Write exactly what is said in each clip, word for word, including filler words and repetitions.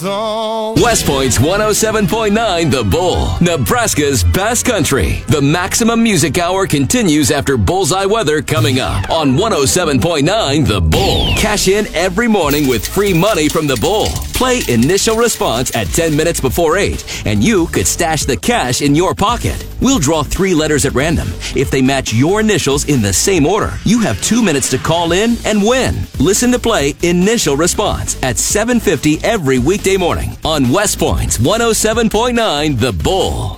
zone. West Point's one oh seven point nine The Bull, Nebraska's best country. The Maximum Music Hour continues after Bullseye Weather coming up on one oh seven point nine The Bull. Cash in every morning with free money from The Bull. Play Initial Response at ten minutes before eight, and you could stash the cash in your pocket. We'll draw three letters at random. If they match your initials in the same order, you have two minutes to call in and win. Listen to play Initial Response at seven fifty every weekday morning on West Point's one oh seven point nine The Bull.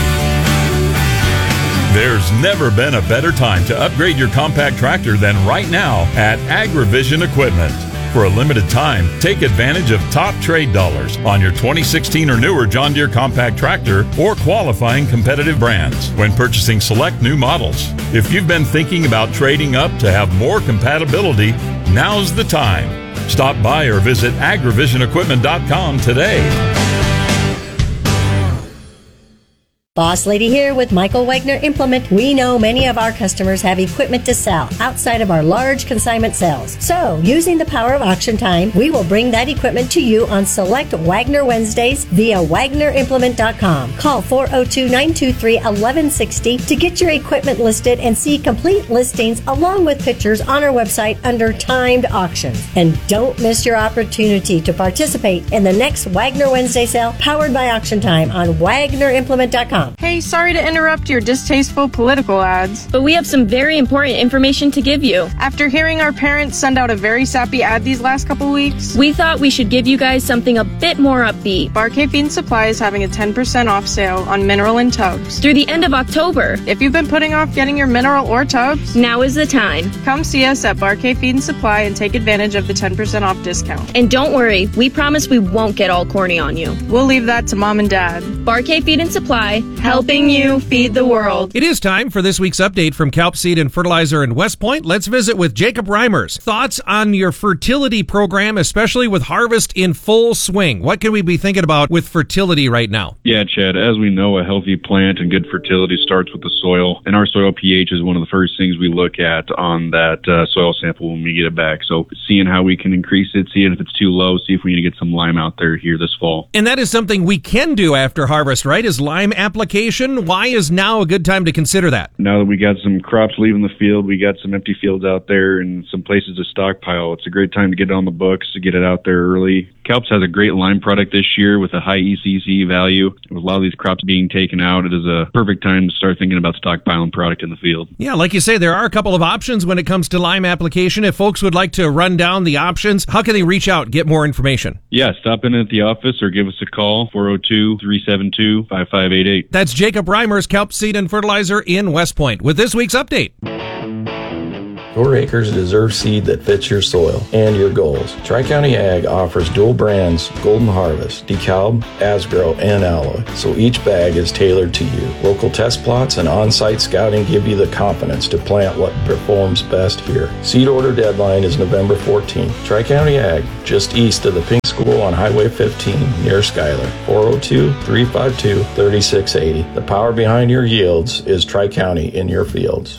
There's never been a better time to upgrade your compact tractor than right now at AgriVision Equipment. For a limited time, take advantage of top trade dollars on your twenty sixteen or newer John Deere compact tractor or qualifying competitive brands when purchasing select new models. If you've been thinking about trading up to have more compatibility, now's the time. Stop by or visit agri vision equipment dot com today. Boss Lady here with Michael Wagner Implement. We know many of our customers have equipment to sell outside of our large consignment sales. So, using the power of auction time, we will bring that equipment to you on select Wagner Wednesdays via wagner implement dot com. Call four oh two, nine two three, one one six oh to get your equipment listed and see complete listings along with pictures on our website under timed auctions. And don't miss your opportunity to participate in the next Wagner Wednesday sale powered by Auction Time on wagner implement dot com. Hey, sorry to interrupt your distasteful political ads, but we have some very important information to give you. After hearing our parents send out a very sappy ad these last couple weeks, we thought we should give you guys something a bit more upbeat. Barcade Feed and Supply is having a ten percent off sale on mineral and tubs through the end of October. If you've been putting off getting your mineral or tubs, now is the time. Come see us at Barcade Feed and Supply and take advantage of the ten percent off discount. And don't worry, we promise we won't get all corny on you. We'll leave that to Mom and Dad. Barcade Feed and Supply, helping you feed the world. It is time for this week's update from Kelp Seed and Fertilizer in West Point. Let's visit with Jacob Reimers. Thoughts on your fertility program, especially with harvest in full swing? What can we be thinking about with fertility right now? Yeah, Chad, as we know, a healthy plant and good fertility starts with the soil, and our soil pH is one of the first things we look at on that uh, soil sample when we get it back. So seeing how we can increase it, seeing if it's too low, see if we need to get some lime out there here this fall. And that is something we can do after harvest, right? Is lime application. Why is now a good time to consider that? Now that we got some crops leaving the field, we got some empty fields out there and some places to stockpile. It's a great time to get it on the books, to get it out there early. Kelps has a great lime product this year with a high E C C value. With a lot of these crops being taken out, it is a perfect time to start thinking about stockpiling product in the field. Yeah, like you say, there are a couple of options when it comes to lime application. If folks would like to run down the options, how can they reach out, get more information? Yeah, stop in at the office or give us a call, four oh two, three seven two, five five eight eight. That's Jacob Reimers, Kelp Seed and Fertilizer in West Point, with this week's update. Your acres deserve seed that fits your soil and your goals. Tri-County Ag offers dual brands, Golden Harvest, DeKalb, Asgrow, and Alloy, so each bag is tailored to you. Local test plots and on-site scouting give you the confidence to plant what performs best here. Seed order deadline is November fourteenth. Tri-County Ag, just east of the Pink School on Highway fifteen near Schuyler. four oh two, three five two, three six eight oh. The power behind your yields is Tri-County in your fields.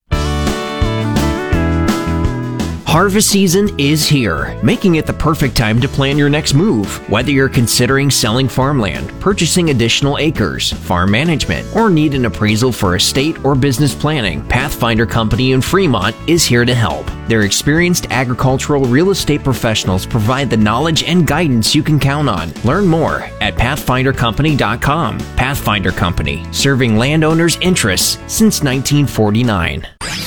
Harvest season is here, making it the perfect time to plan your next move. Whether you're considering selling farmland, purchasing additional acres, farm management, or need an appraisal for estate or business planning, Pathfinder Company in Fremont is here to help. Their experienced agricultural real estate professionals provide the knowledge and guidance you can count on. Learn more at pathfinder company dot com. Pathfinder Company, serving landowners' interests since nineteen forty-nine.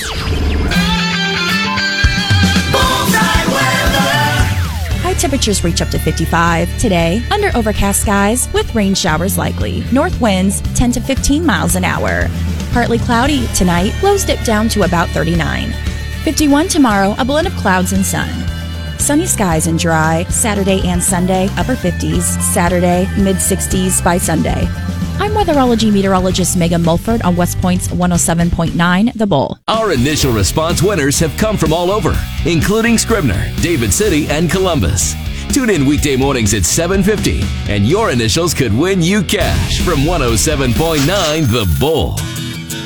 Temperatures reach up to fifty-five. Today, under overcast skies with rain showers likely. North winds ten to fifteen miles an hour. Partly cloudy tonight, lows dip down to about thirty-nine. fifty-one tomorrow, a blend of clouds and sun. Sunny skies and dry. Saturday and Sunday, upper fifties. Saturday, mid sixties by Sunday. I'm weatherology meteorologist Megan Mulford on West Point's one oh seven point nine The Bull. Our initial response winners have come from all over, including Scribner, David City, and Columbus. Tune in weekday mornings at seven fifty, and your initials could win you cash from one oh seven point nine The Bull.